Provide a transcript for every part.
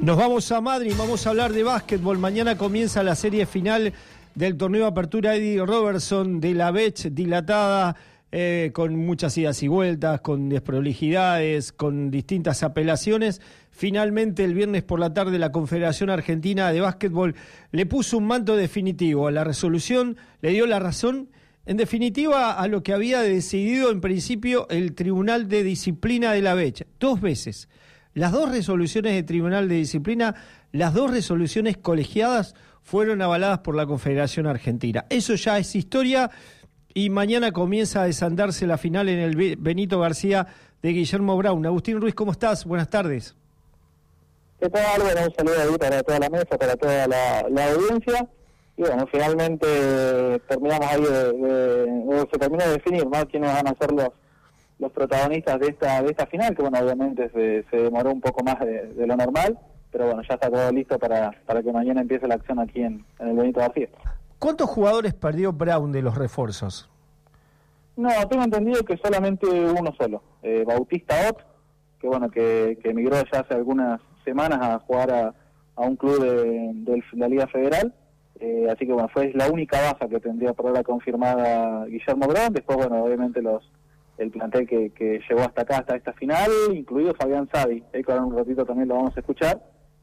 Nos vamos a Madrid, vamos a hablar de básquetbol. Mañana comienza la serie final del torneo Apertura Eddie Robertson de la Bech, dilatada, con muchas idas y vueltas, con desprolijidades, con distintas apelaciones. Finalmente, el viernes por la tarde, la Confederación Argentina de Básquetbol le puso un manto definitivo a la resolución, le dio la razón, en definitiva, a lo que había decidido en principio el Tribunal de Disciplina de la Bech, 2 veces. Las 2 resoluciones del Tribunal de Disciplina, las 2 resoluciones colegiadas fueron avaladas por la Confederación Argentina. Eso ya es historia y mañana comienza a desandarse la final en el Benito García de Guillermo Brown. Agustín Ruiz, ¿cómo estás? Buenas tardes. ¿Qué tal, Álvaro? Un saludo ahí para toda la mesa, para toda la audiencia. Y bueno, finalmente terminamos ahí se terminó de definir, ¿no?, quiénes van a ser los protagonistas de esta final, que bueno, obviamente se demoró un poco más de lo normal, pero bueno, ya está todo listo para que mañana empiece la acción aquí en el Benito García. ¿Cuántos jugadores perdió Brown de los refuerzos? No, tengo entendido que solamente uno solo, Bautista Ott, que bueno, que emigró ya hace algunas semanas a jugar a un club de la Liga Federal, así que bueno, fue la única baja que tendría por ahora confirmada Guillermo Brown. Después bueno, obviamente el plantel que llegó hasta acá, hasta esta final, incluido Fabián Savi, que ahora en un ratito también lo vamos a escuchar,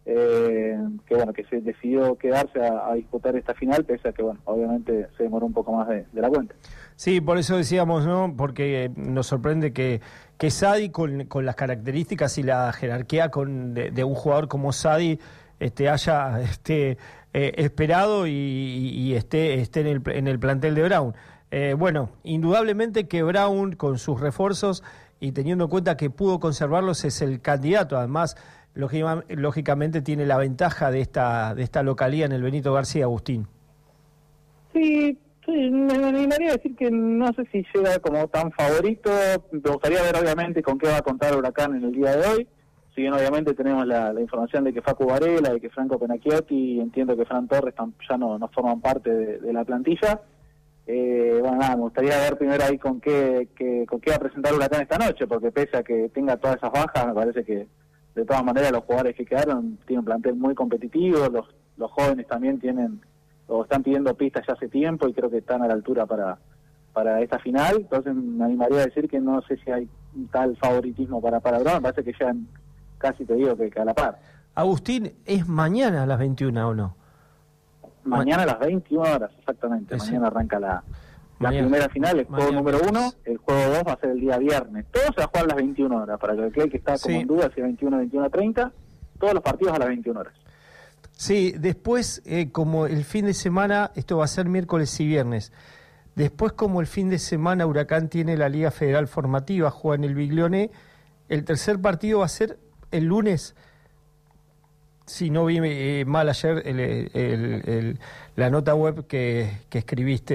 que bueno, que se decidió quedarse a disputar esta final, pese a que bueno, obviamente se demoró un poco más de la cuenta. Sí, por eso decíamos, ¿no?, porque nos sorprende que Savi, con las características y la jerarquía de un jugador como Savi, haya esperado y esté en el plantel de Brown. Bueno, indudablemente que Brown, con sus refuerzos y teniendo en cuenta que pudo conservarlos, es el candidato. Además, lógicamente tiene la ventaja de esta localía en el Benito García, Agustín. Sí, me animaría a decir que no sé si llega como tan favorito. Me gustaría ver obviamente con qué va a contar Huracán en el día de hoy. Si bien obviamente tenemos la información de que Facu Varela, de que Franco Penacchiotti, y entiendo que Fran Torres ya no forman parte de la plantilla. Bueno, nada, me gustaría ver primero ahí con qué va a presentar Huracán esta noche, porque pese a que tenga todas esas bajas, me parece que de todas maneras los jugadores que quedaron tienen un plantel muy competitivo, los jóvenes también están pidiendo pistas ya hace tiempo y creo que están a la altura para esta final. Entonces me animaría a decir que no sé si hay un tal favoritismo para Brown. Me parece que ya casi te digo que a la par. Agustín, ¿es mañana a las 21 o no? Mañana a las 21 horas, exactamente. Sí. Mañana arranca la primera final, el juego número 1, el juego 2 va a ser el día viernes. Todo se va a jugar a las 21 horas, para que aquel que está como en duda, si es 21:30, todos los partidos a las 21 horas. Sí, después, como el fin de semana, esto va a ser miércoles y viernes. Después, como el fin de semana Huracán tiene la Liga Federal Formativa, juega en el Biglioné, el tercer partido va a ser el lunes. Si no vi mal ayer la nota web que escribiste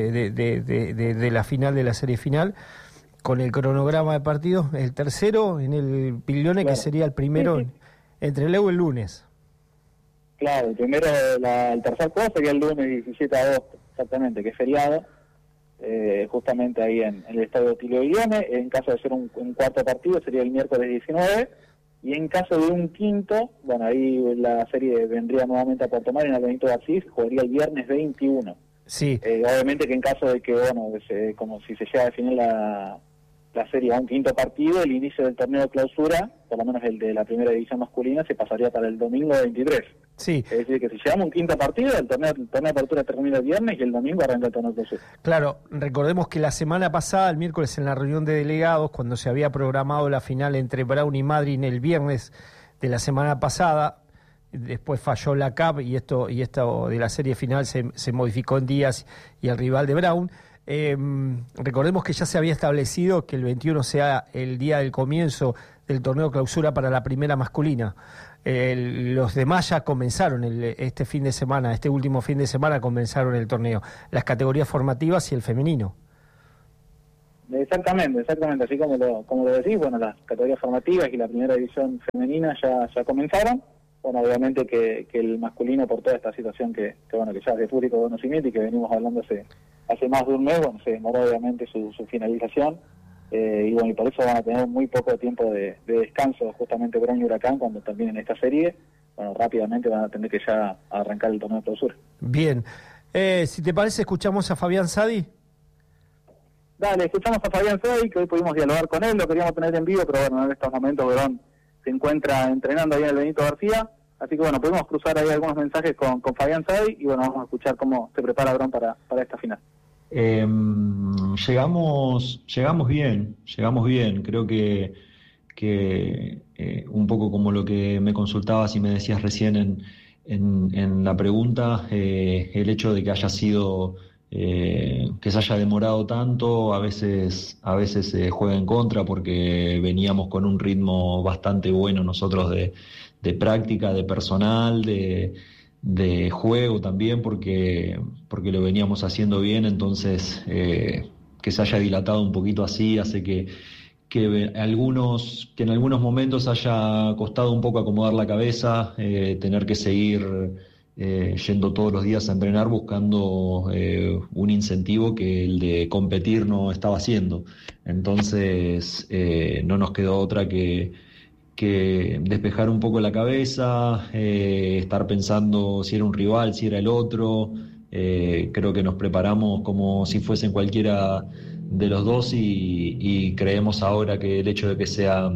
de la final, de la serie final, con el cronograma de partidos, el tercero en el Biglioné, claro, que sería el primero, sí. Entre luego el lunes. Claro, el primero, el tercer juego sería el lunes 17 de agosto, exactamente, que es feriado, justamente ahí en el estadio Tilio Biglioné. En caso de ser un cuarto partido sería el miércoles 19, y en caso de un quinto, bueno, ahí la serie vendría nuevamente a Puerto Madryn, en el Benito García, jugaría el viernes 21. Sí. Obviamente que en caso de que, bueno, como si se llega a definir la serie a un quinto partido, el inicio del torneo de clausura, por lo menos el de la primera división masculina, se pasaría para el domingo 23. Sí. Es decir, que si llegamos a un quinto partido, el torneo de apertura termina el viernes y el domingo arranca el torneo de clausura. Claro, recordemos que la semana pasada, el miércoles, en la reunión de delegados, cuando se había programado la final entre Brown y Madryn el viernes de la semana pasada, después falló la CAP y esto de la serie final se modificó en días y el rival de Brown. Recordemos que ya se había establecido que el 21 sea el día del comienzo del torneo clausura para la primera masculina. Los demás ya comenzaron este último fin de semana comenzaron el torneo, las categorías formativas y el femenino. Exactamente, así como lo decís, bueno, las categorías formativas y la primera división femenina ya comenzaron. Bueno, obviamente que el masculino, por toda esta situación que bueno, que ya es de público conocimiento y que venimos hablando hace más de un mes, bueno, se demoró obviamente su finalización, y bueno, y por eso van a tener muy poco tiempo de descanso justamente Brown y Huracán cuando también en esta serie, bueno, rápidamente van a tener que ya arrancar el torneo de clausura. Bien. Si te parece, escuchamos a Fabián Sadi. Dale, escuchamos a Fabián Sadi, que hoy pudimos dialogar con él, lo queríamos tener en vivo, pero bueno, en estos momentos Verón se encuentra entrenando ahí en el Benito García, así que bueno, pudimos cruzar ahí algunos mensajes con Fabián Sadi, y bueno, vamos a escuchar cómo se prepara Verón para esta final. Llegamos bien, creo que un poco como lo que me consultabas y me decías recién en la pregunta, el hecho de que haya sido, que se haya demorado tanto, a veces juega en contra, porque veníamos con un ritmo bastante bueno nosotros de práctica, de personal, de juego también, porque lo veníamos haciendo bien. Entonces que se haya dilatado un poquito así hace que en algunos momentos haya costado un poco acomodar la cabeza, tener que seguir yendo todos los días a entrenar buscando un incentivo que el de competir no estaba haciendo. Entonces no nos quedó otra que despejar un poco la cabeza, estar pensando si era un rival, si era el otro. Creo que nos preparamos como si fuesen cualquiera de los dos, y creemos ahora que el hecho de que sea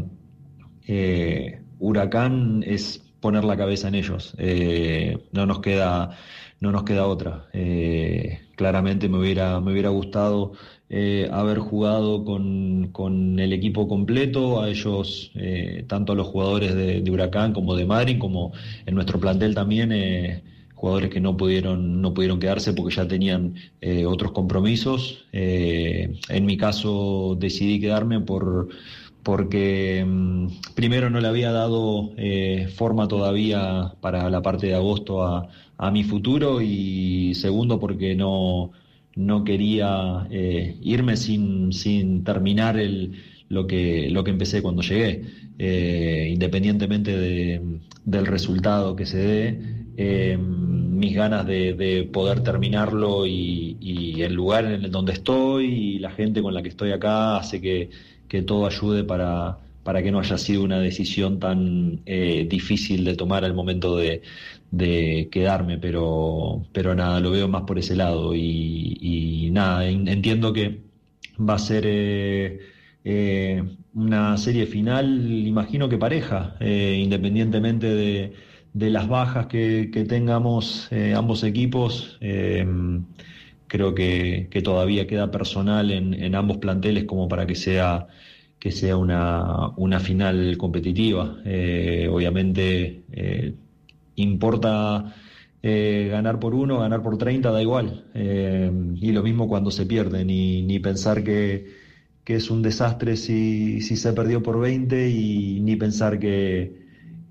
Huracán es poner la cabeza en ellos. No nos queda otra. Claramente me hubiera gustado haber jugado con el equipo completo, a ellos, tanto a los jugadores de Huracán como de Madryn, como en nuestro plantel también, jugadores que no pudieron quedarse porque ya tenían otros compromisos. En mi caso decidí quedarme porque primero no le había dado forma todavía para la parte de agosto a mi futuro, y segundo porque no quería irme sin terminar lo que empecé cuando llegué. Independientemente del resultado que se dé, mis ganas de poder terminarlo y el lugar en el donde estoy y la gente con la que estoy acá hace que todo ayude para que no haya sido una decisión tan difícil de tomar al momento de quedarme, pero nada, lo veo más por ese lado, y nada, entiendo que va a ser una serie final, imagino que pareja, independientemente de las bajas que tengamos ambos equipos. Creo que todavía queda personal en ambos planteles como para que sea una final competitiva. Obviamente importa ganar por 1, ganar por 30, da igual. Y lo mismo cuando se pierde, ni pensar que es un desastre si se perdió por 20, y ni pensar que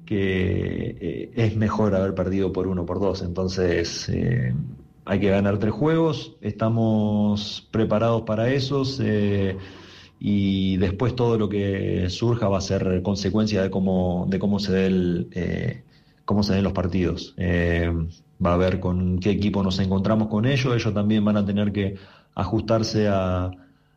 es mejor haber perdido por 1 por 2. Entonces hay que ganar 3 juegos, estamos preparados para esos, y después todo lo que surja va a ser consecuencia de cómo se den los partidos. Va a ver con qué equipo nos encontramos con ellos también van a tener que ajustarse a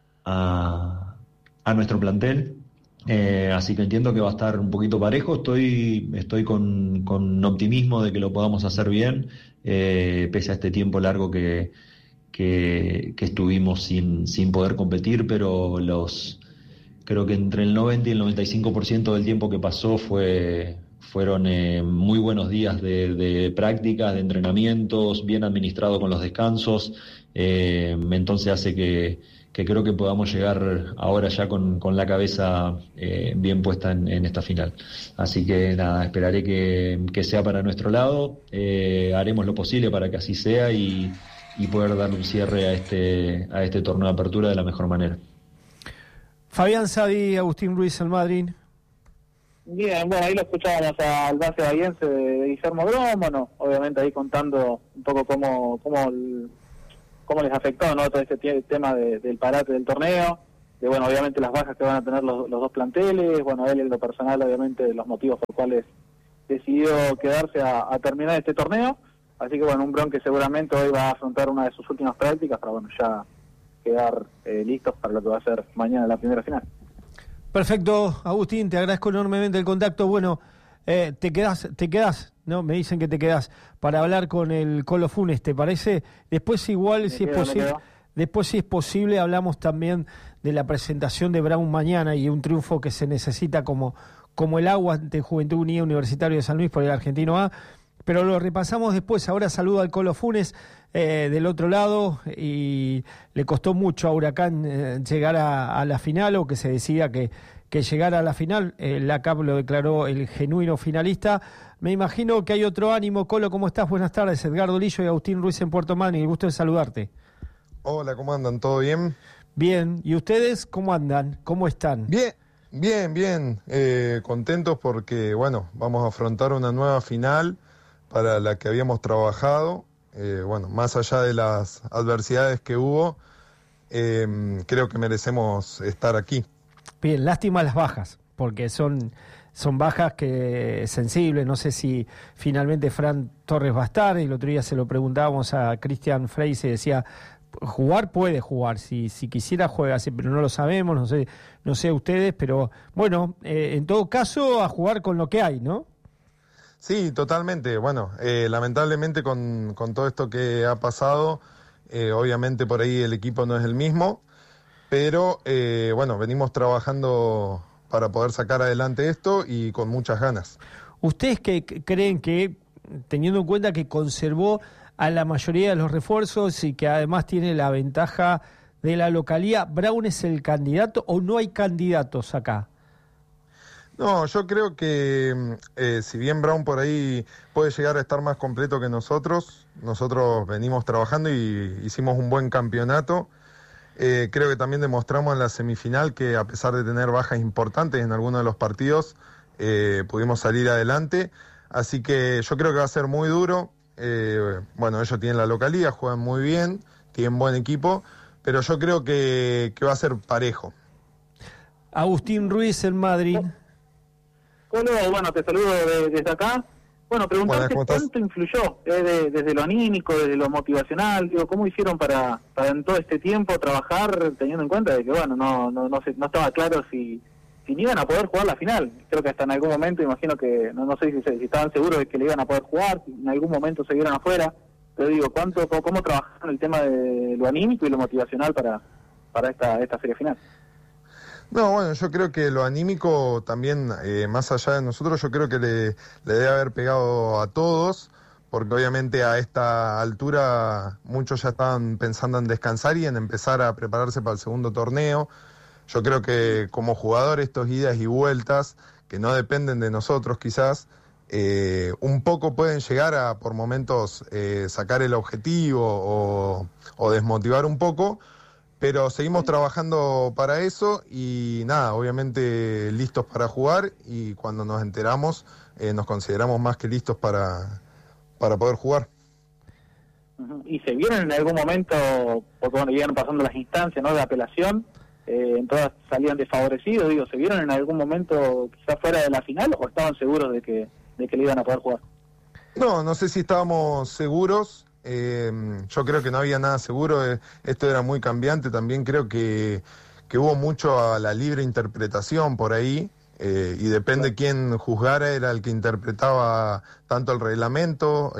nuestro plantel. Así que entiendo que va a estar un poquito parejo. Estoy con optimismo de que lo podamos hacer bien, pese a este tiempo largo que estuvimos sin poder competir, pero creo que entre el 90 y el 95% del tiempo que pasó fueron muy buenos días de prácticas, de entrenamientos, bien administrado con los descansos. Entonces hace que creo que podamos llegar ahora ya con la cabeza bien puesta en esta final. Así que nada, esperaré que sea para nuestro lado. Haremos lo posible para que así sea y poder darle un cierre a este torneo de apertura de la mejor manera. Fabián Sadi, Agustín Ruiz, el Madryn. Bien, bueno, ahí lo escuchábamos al base bahiense de Guillermo Verón, bueno, obviamente ahí contando un poco cómo les afectó, ¿no?, todo este tema del parate del torneo, de bueno, obviamente las bajas que van a tener los dos planteles, bueno, él en lo personal obviamente los motivos por los cuales decidió quedarse a terminar este torneo, así que bueno, un Verón que seguramente hoy va a afrontar una de sus últimas prácticas para bueno, ya quedar listos para lo que va a ser mañana la primera final. Perfecto, Agustín, te agradezco enormemente el contacto. Bueno, te quedás, ¿no? Me dicen que te quedás para hablar con el Colo Funes, ¿te parece? Después igual, si es posible, después si es posible, hablamos también de la presentación de Brown mañana y un triunfo que se necesita como el agua ante Juventud Unida Universitario de San Luis por el Argentino A. Pero lo repasamos después. Ahora saludo al Colo Funes del otro lado, y le costó mucho a Huracán llegar a la final, o que se decida que llegara a la final. La CAP lo declaró el genuino finalista. Me imagino que hay otro ánimo. Colo, ¿cómo estás? Buenas tardes. Edgardo Lillo y Agustín Ruiz en Puerto Madryn. El gusto de saludarte. Hola, ¿cómo andan? ¿Todo bien? Bien. ¿Y ustedes cómo andan? ¿Cómo están? Bien. Contentos porque, bueno, vamos a afrontar una nueva final para la que habíamos trabajado. Más allá de las adversidades que hubo, creo que merecemos estar aquí. Bien, lástima las bajas, porque son bajas que sensibles. No sé si finalmente Fran Torres va a estar. El otro día se lo preguntábamos a Cristian Frey, se decía, jugar puede jugar, si quisiera juega, sí, pero no lo sabemos, no sé ustedes, pero bueno, en todo caso a jugar con lo que hay, ¿no? Sí, totalmente. Bueno, lamentablemente con todo esto que ha pasado, obviamente por ahí el equipo no es el mismo, pero venimos trabajando para poder sacar adelante esto y con muchas ganas. ¿Ustedes qué creen que, teniendo en cuenta que conservó a la mayoría de los refuerzos y que además tiene la ventaja de la localía, Brown es el candidato o no hay candidatos acá? No, yo creo que si bien Brown por ahí puede llegar a estar más completo que nosotros venimos trabajando y hicimos un buen campeonato. Creo que también demostramos en la semifinal que a pesar de tener bajas importantes en algunos de los partidos, pudimos salir adelante. Así que yo creo que va a ser muy duro. Ellos tienen la localía, juegan muy bien, tienen buen equipo, pero yo creo que va a ser parejo. Agustín Ruiz en Madrid. Bueno, te saludo desde acá. Bueno, preguntarte cuánto influyó desde lo anímico, desde lo motivacional, cómo hicieron para en todo este tiempo trabajar, teniendo en cuenta de que no estaba claro si iban a poder jugar la final. Creo que hasta en algún momento, imagino que, no sé si estaban seguros de que le iban a poder jugar, si en algún momento se vieron afuera. Pero digo, ¿cómo trabajaron el tema de lo anímico y lo motivacional para esta serie final? No, bueno, yo creo que lo anímico también, más allá de nosotros, yo creo que le debe haber pegado a todos, porque obviamente a esta altura muchos ya estaban pensando en descansar y en empezar a prepararse para el segundo torneo. Yo creo que como jugador estos idas y vueltas, que no dependen de nosotros quizás, un poco pueden llegar a por momentos sacar el objetivo o desmotivar un poco. Pero seguimos trabajando para eso y nada, obviamente listos para jugar, y cuando nos enteramos nos consideramos más que listos para poder jugar. ¿Y se vieron en algún momento, porque cuando iban pasando las instancias, ¿no?, de apelación, en todas salían desfavorecidos, se vieron en algún momento quizás fuera de la final o estaban seguros de que le iban a poder jugar? No sé si estábamos seguros. Yo creo que no había nada seguro, esto era muy cambiante. También creo que hubo mucho a la libre interpretación por ahí, y depende quién juzgara, era el que interpretaba tanto el reglamento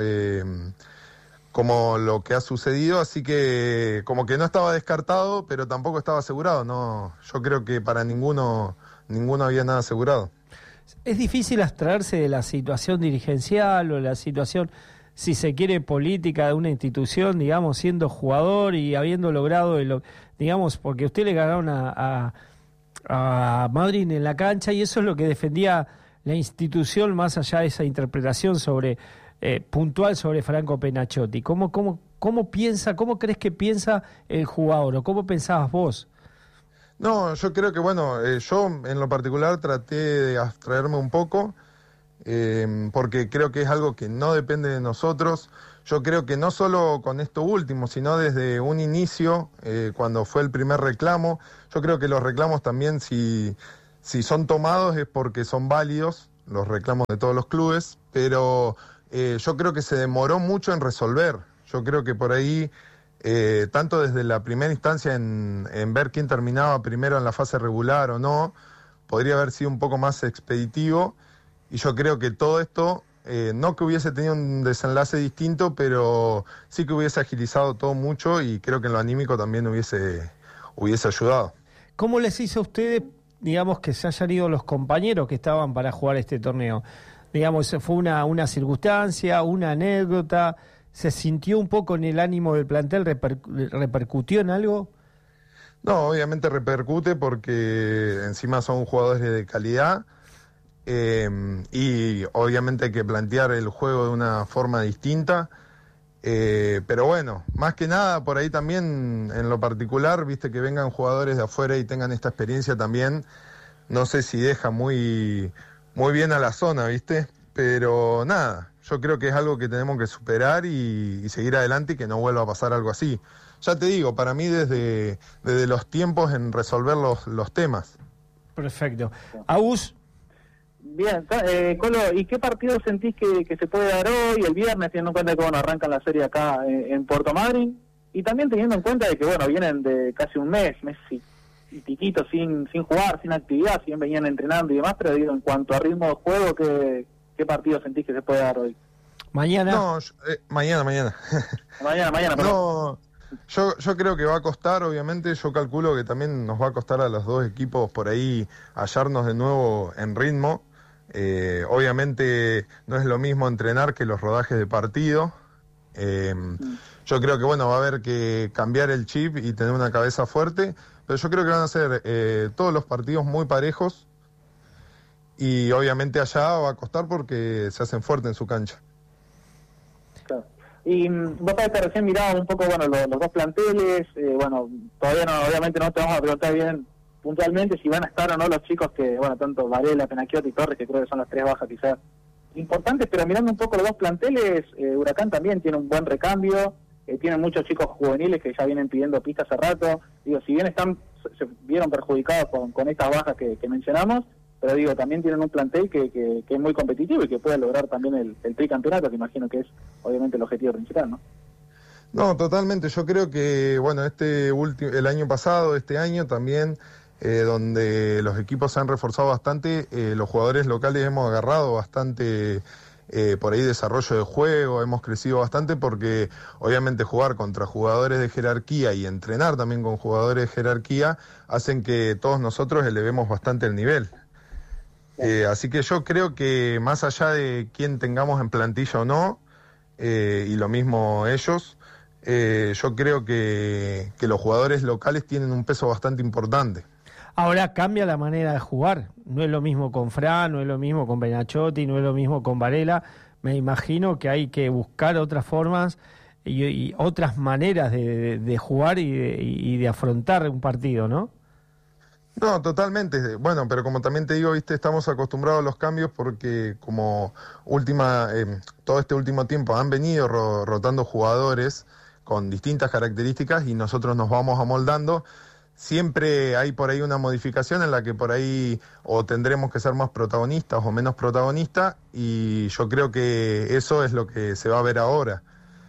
como lo que ha sucedido, así que como que no estaba descartado, pero tampoco estaba asegurado. No, yo creo que para ninguno había nada asegurado. Es difícil abstraerse de la situación dirigencial o la situación, si se quiere, política de una institución, digamos, siendo jugador y habiendo logrado, digamos, porque usted le ganaron a Madryn en la cancha, y eso es lo que defendía la institución, más allá de esa interpretación puntual sobre Franco Penacciotti. ¿Cómo piensa, cómo crees que piensa el jugador, o cómo pensabas vos? No, yo creo que, yo en lo particular traté de abstraerme un poco, porque creo que es algo que no depende de nosotros. Yo creo que no solo con esto último, sino desde un inicio, cuando fue el primer reclamo. Yo creo que los reclamos también, si son tomados, es porque son válidos, los reclamos de todos los clubes, pero yo creo que se demoró mucho en resolver. Yo creo que por ahí, tanto desde la primera instancia en ver quién terminaba primero en la fase regular o no, podría haber sido un poco más expeditivo. y yo creo que todo esto, no que hubiese tenido un desenlace distinto, pero sí que hubiese agilizado todo mucho y creo que en lo anímico también hubiese ayudado. ¿Cómo les hizo a ustedes, digamos, que se hayan ido los compañeros que estaban para jugar este torneo? Digamos, ¿fue una circunstancia, una anécdota? ¿Se sintió un poco en el ánimo del plantel? ¿Repercutió en algo? No, obviamente repercute porque encima son jugadores de calidad, y obviamente hay que plantear el juego de una forma distinta, pero bueno, más que nada por ahí también en lo particular, viste, que vengan jugadores de afuera y tengan esta experiencia también, no sé si deja muy bien a la zona, viste, pero nada, yo creo que es algo que tenemos que superar y seguir adelante y que no vuelva a pasar algo así. Ya te digo, para mí desde los tiempos en resolver los temas. Perfecto. Agus. Bien, Colo, ¿y qué partido sentís que se puede dar hoy, el viernes, teniendo en cuenta que bueno, arrancan la serie acá en Puerto Madryn? Y también teniendo en cuenta de que bueno, vienen de casi un mes y piquito sin jugar, sin actividad, si bien venían entrenando y demás, pero digo, en cuanto a ritmo de juego, ¿qué partido sentís que se puede dar hoy? Mañana. No, mañana. Mañana, perdón. No, yo creo que va a costar, obviamente, yo calculo que también nos va a costar a los dos equipos por ahí hallarnos de nuevo en ritmo. Obviamente no es lo mismo entrenar que los rodajes de partido. Yo creo que bueno, va a haber que cambiar el chip y tener una cabeza fuerte, pero yo creo que van a ser todos los partidos muy parejos y obviamente allá va a costar porque se hacen fuertes en su cancha. Claro. Y vos sabés que recién miraba un poco bueno los dos planteles, bueno, todavía no, obviamente no te vamos a preguntar bien puntualmente si van a estar o no los chicos que, bueno, tanto Varela, Penacchiotti y Torres, que creo que son las tres bajas quizás importantes, pero mirando un poco los dos planteles, Huracán también tiene un buen recambio, tienen muchos chicos juveniles que ya vienen pidiendo pistas hace rato, digo, si bien se vieron perjudicados con estas bajas que mencionamos, pero digo, también tienen un plantel que es muy competitivo y que puede lograr también el tricampeonato, que imagino que es obviamente el objetivo principal, ¿no? No, totalmente, yo creo que, bueno, el año pasado, este año también, donde los equipos se han reforzado bastante, los jugadores locales hemos agarrado bastante por ahí desarrollo de juego, hemos crecido bastante porque obviamente jugar contra jugadores de jerarquía y entrenar también con jugadores de jerarquía hacen que todos nosotros elevemos bastante el nivel. Así que yo creo que más allá de quién tengamos en plantilla o no, y lo mismo ellos, yo creo que los jugadores locales tienen un peso bastante importante. Ahora cambia la manera de jugar. No es lo mismo con Fran, no es lo mismo con Penacchiotti, no es lo mismo con Varela. Me imagino que hay que buscar otras formas y otras maneras de jugar y de afrontar un partido, ¿no? No, totalmente. Bueno, pero como también te digo, viste, estamos acostumbrados a los cambios porque como todo este último tiempo han venido rotando jugadores con distintas características y nosotros nos vamos amoldando. Siempre hay por ahí una modificación en la que por ahí o tendremos que ser más protagonistas o menos protagonistas y yo creo que eso es lo que se va a ver ahora.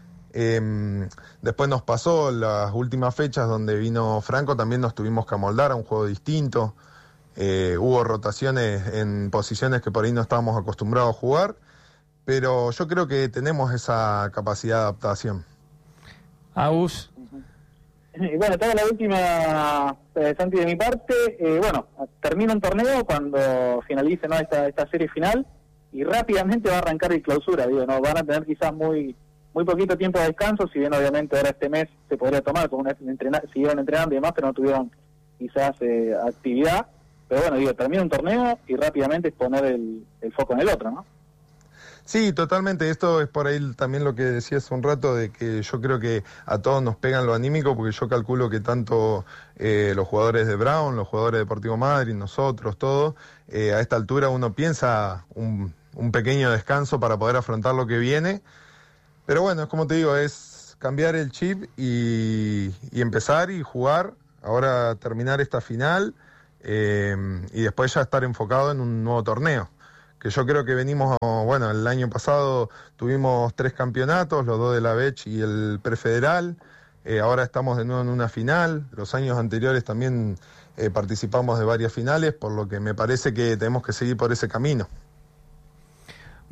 Después nos pasó las últimas fechas donde vino Franco, también nos tuvimos que amoldar a un juego distinto. Hubo rotaciones en posiciones que por ahí no estábamos acostumbrados a jugar, pero yo creo que tenemos esa capacidad de adaptación. Agus. Y bueno, toda la última, Santi, de mi parte, bueno, termina un torneo cuando finalice, ¿no?, esta serie final y rápidamente va a arrancar el clausura, digo, no van a tener quizás muy poquito tiempo de descanso, si bien obviamente ahora este mes se podría tomar, como siguieron entrenando y demás, pero no tuvieron quizás actividad, pero bueno, digo, termina un torneo y rápidamente es poner el foco en el otro, ¿no? Sí, totalmente. Esto es por ahí también lo que decía hace un rato, de que yo creo que a todos nos pegan lo anímico, porque yo calculo que tanto los jugadores de Brown, los jugadores de Deportivo Madryn, nosotros, todos, a esta altura uno piensa un pequeño descanso para poder afrontar lo que viene. Pero bueno, es como te digo, es cambiar el chip y empezar y jugar, ahora terminar esta final y después ya estar enfocado en un nuevo torneo. Que yo creo que venimos, bueno, el año pasado tuvimos 3 campeonatos, los 2 de la BECH y el prefederal, ahora estamos de nuevo en una final, los años anteriores también participamos de varias finales, por lo que me parece que tenemos que seguir por ese camino.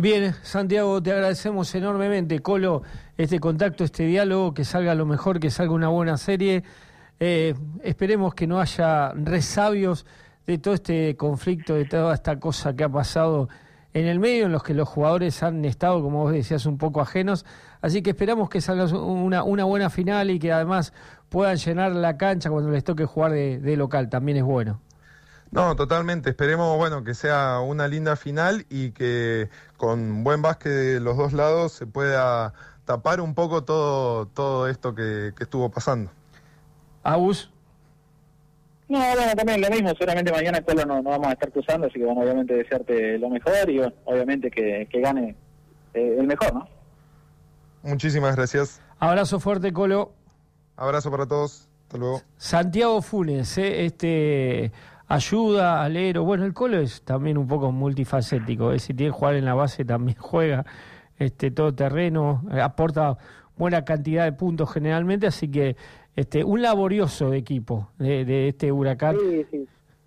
Bien, Santiago, te agradecemos enormemente, Colo, este contacto, este diálogo, que salga lo mejor, que salga una buena serie. Esperemos que no haya resabios de todo este conflicto, de toda esta cosa que ha pasado en el medio, en los que los jugadores han estado, como vos decías, un poco ajenos. Así que esperamos que salga una buena final y que además puedan llenar la cancha cuando les toque jugar de local. También es bueno. No, totalmente. Esperemos, que sea una linda final y que con buen básquet de los dos lados se pueda tapar un poco todo esto que estuvo pasando. ¿Agus? No, también lo mismo. Seguramente mañana Colo no vamos a estar cruzando, así que obviamente desearte lo mejor y obviamente que gane el mejor, ¿no? Muchísimas gracias. Abrazo fuerte, Colo. Abrazo para todos. Hasta luego. Santiago Funes, ayuda, alero. Bueno, el Colo es también un poco multifacético. Si tiene que jugar en la base, también juega todo terreno, aporta buena cantidad de puntos generalmente, así que un laborioso de equipo de este Huracán. Sí.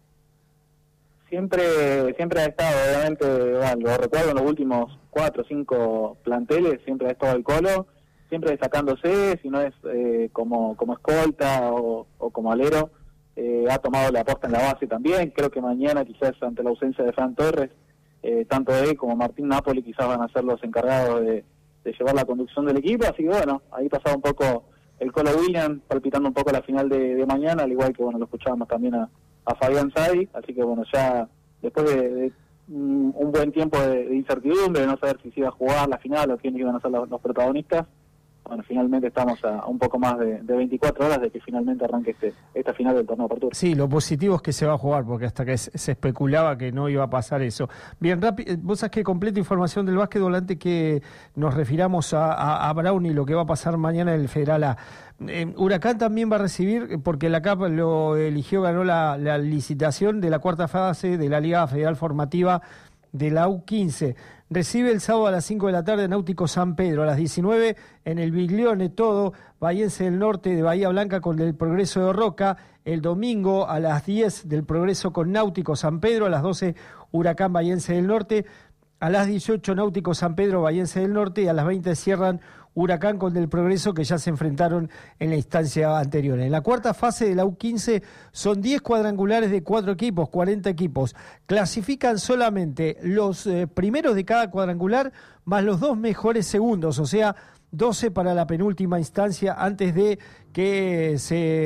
Siempre ha estado, obviamente, lo recuerdo en los últimos 4 o 5 planteles, siempre ha estado el Colo, siempre destacándose, si no es como escolta o como alero. Ha tomado la posta en la base también. Creo que mañana, quizás ante la ausencia de Fran Torres, tanto él como Martín Napoli quizás van a ser los encargados de llevar la conducción del equipo. Así que ahí pasaba un poco el Colo William, palpitando un poco la final de mañana, al igual que lo escuchábamos también a Fabián Sadi. Así que ya después de un buen tiempo de incertidumbre, de no saber si se iba a jugar la final o quiénes iban a ser los protagonistas, finalmente estamos a un poco más de 24 horas de que finalmente arranque esta final del torneo de apertura. Sí, lo positivo es que se va a jugar, porque hasta que se especulaba que no iba a pasar eso. Bien, rápido, vos sabés que completa información del básquetbol antes que nos refiramos a Brown y lo que va a pasar mañana en el Federal A. Huracán también va a recibir, porque la CAP lo eligió, ganó la licitación de la cuarta fase de la Liga Federal Formativa de la U15. Recibe el sábado a las 5 de la tarde Náutico San Pedro, a las 19 en el Biglione todo, Bahiense del Norte de Bahía Blanca con el Progreso de Roca, el domingo a las 10 del Progreso con Náutico San Pedro, a las 12 Huracán Bahiense del Norte, a las 18 Náutico San Pedro Bahiense del Norte y a las 20 cierran Huracán con Del Progreso, que ya se enfrentaron en la instancia anterior. En la cuarta fase de la U15 son 10 cuadrangulares de 4 equipos, 40 equipos. Clasifican solamente los primeros de cada cuadrangular más los 2 mejores segundos, o sea, 12 para la penúltima instancia antes de que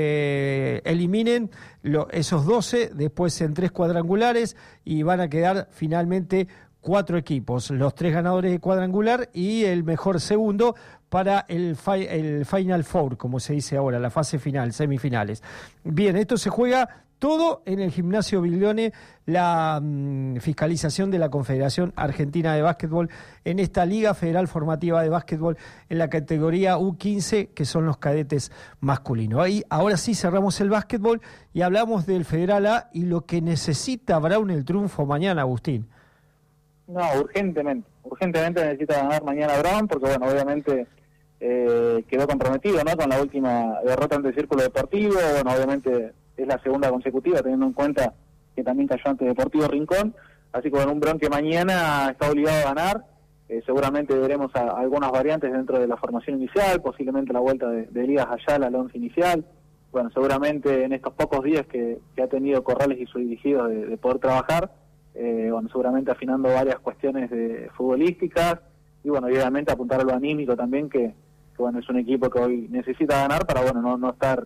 se eliminen esos 12, después en 3 cuadrangulares y van a quedar finalmente 4 equipos, los 3 ganadores de cuadrangular y el mejor segundo para el Final Four, como se dice ahora, la fase final, semifinales. Bien, esto se juega todo en el Gimnasio Biglione, la fiscalización de la Confederación Argentina de Básquetbol en esta Liga Federal Formativa de Básquetbol en la categoría U15, que son los cadetes masculinos. Ahí, ahora sí cerramos el básquetbol y hablamos del Federal A y lo que necesita Brown el triunfo mañana, Agustín. No, urgentemente necesita ganar mañana Brown, porque obviamente quedó comprometido, ¿no?, con la última derrota ante el Círculo Deportivo. Obviamente es la segunda consecutiva, teniendo en cuenta que también cayó ante Deportivo Rincón, así que un Brown que mañana está obligado a ganar. Seguramente veremos algunas variantes dentro de la formación inicial, posiblemente la vuelta de Elías Ayala al 11 inicial. Seguramente en estos pocos días que ha tenido Corrales y su dirigido de poder trabajar, seguramente afinando varias cuestiones futbolísticas y obviamente apuntar a lo anímico también, que es un equipo que hoy necesita ganar para no estar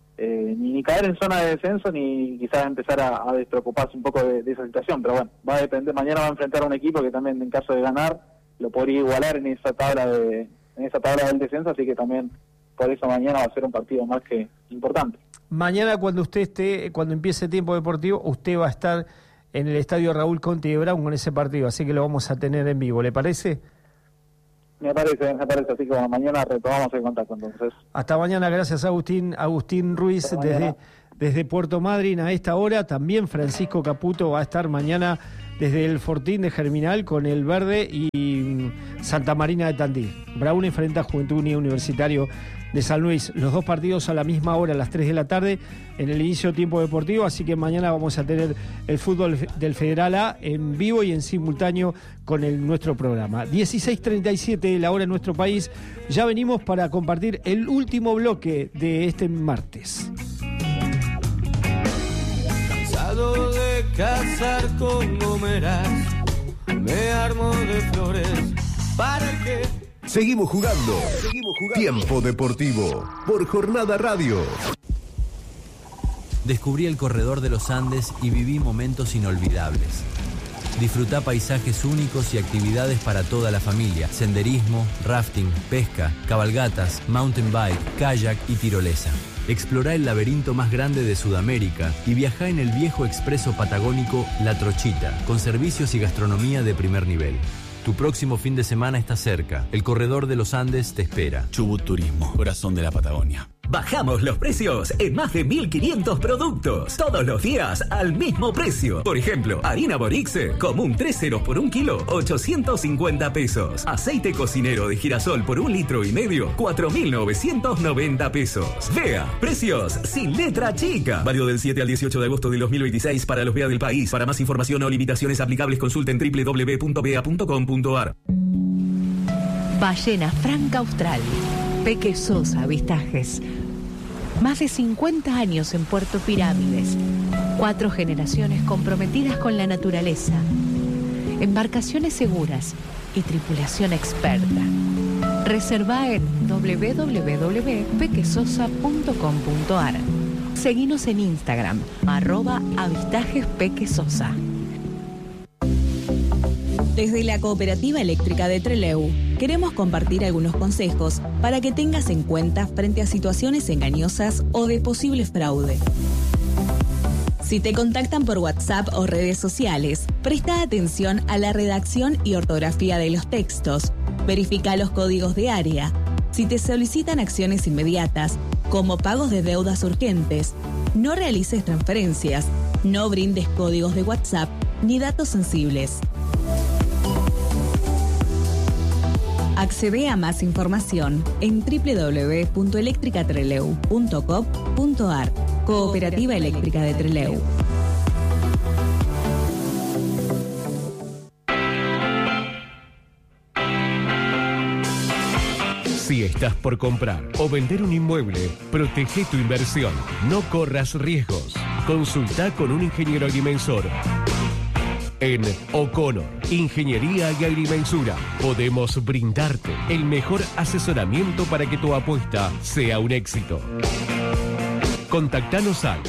ni caer en zona de descenso ni quizás empezar a despreocuparse un poco de esa situación. Pero va a depender, mañana va a enfrentar a un equipo que también en caso de ganar lo podría igualar en esa tabla del descenso, así que también por eso mañana va a ser un partido más que importante. Mañana cuando empiece tiempo deportivo, usted va a estar en el estadio Raúl Conti de Brown con ese partido, así que lo vamos a tener en vivo, ¿le parece? Me parece, así que mañana retomamos el contacto entonces. Hasta mañana, gracias Agustín Ruiz desde Puerto Madryn a esta hora. También Francisco Caputo va a estar mañana desde el Fortín de Germinal con el Verde y Santa Marina de Tandil. Brown enfrenta a Juventud Unida Universitario de San Luis. Los dos partidos a la misma hora, a las 3 de la tarde, en el inicio de tiempo deportivo, así que mañana vamos a tener el fútbol del Federal A en vivo y en simultáneo con nuestro programa. 16:37 la hora en nuestro país. Ya venimos para compartir el último bloque de este martes. Cansado de cazar con gomeras, me armo de flores para que... Seguimos jugando. Tiempo Deportivo por Jornada Radio. Descubrí el Corredor de los Andes y viví momentos inolvidables. Disfrutá paisajes únicos y actividades para toda la familia. Senderismo, rafting, pesca, cabalgatas, mountain bike, kayak y tirolesa. Explorá el laberinto más grande de Sudamérica y viajá en el viejo expreso patagónico La Trochita, con servicios y gastronomía de primer nivel. Tu próximo fin de semana está cerca. El Corredor de los Andes te espera. Chubut Turismo, corazón de la Patagonia. Bajamos los precios en más de 1.500 productos. Todos los días al mismo precio. Por ejemplo, harina Borixe, común 3 ceros por 1 kilo, 850 pesos. Aceite cocinero de girasol por 1,5 litros, 4.990 pesos. Vea, precios sin letra chica. Válido del 7 al 18 de agosto de 2026 para los BEA del país. Para más información o limitaciones aplicables, consulten www.bea.com.ar. Ballena Franca Austral. Peque Sosa Avistajes. Más de 50 años en Puerto Pirámides. 4 generaciones comprometidas con la naturaleza. Embarcaciones seguras y tripulación experta. Reserva en www.pequesosa.com.ar. Seguinos en Instagram, @avistajespequesosa. Desde la Cooperativa Eléctrica de Trelew, queremos compartir algunos consejos para que tengas en cuenta frente a situaciones engañosas o de posible fraude. Si te contactan por WhatsApp o redes sociales, presta atención a la redacción y ortografía de los textos, verifica los códigos de área. Si te solicitan acciones inmediatas, como pagos de deudas urgentes, no realices transferencias, no brindes códigos de WhatsApp ni datos sensibles. Accede a más información en www.electricatreleu.com.ar. Cooperativa Eléctrica de Trelew. Si estás por comprar o vender un inmueble, protege tu inversión. No corras riesgos. Consulta con un ingeniero agrimensor. En O'Connor, Ingeniería y Agrimensura, podemos brindarte el mejor asesoramiento para que tu apuesta sea un éxito. Contactanos al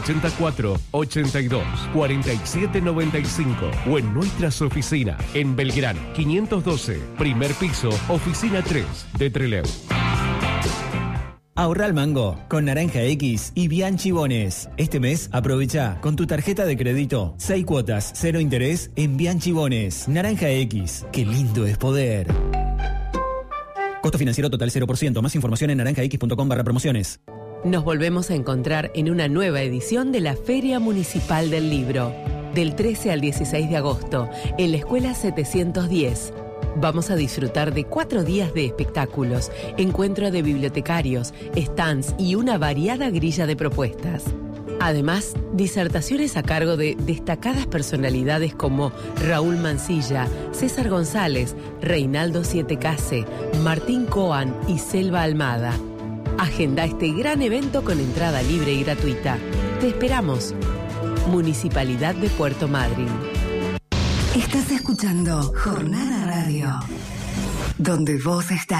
284-82-4795 o en nuestras oficinas en Belgrano 512, primer piso, oficina 3 de Trelew. Ahorra al mango con Naranja X y Bianchi Bones. Este mes aprovecha con tu tarjeta de crédito 6 cuotas, 0 interés en Bianchi Bones. Naranja X, qué lindo es poder. Costo financiero total 0%. Más información en naranjax.com/promociones. Nos volvemos a encontrar en una nueva edición de la Feria Municipal del Libro, del 13 al 16 de agosto, en la Escuela 710. Vamos a disfrutar de 4 días de espectáculos, encuentro de bibliotecarios, stands y una variada grilla de propuestas. Además, disertaciones a cargo de destacadas personalidades como Raúl Mancilla, César González, Reinaldo Sietecase, Martín Coan y Selva Almada. Agenda este gran evento con entrada libre y gratuita. Te esperamos. Municipalidad de Puerto Madryn. Estás escuchando Jornada Radio, donde vos estás.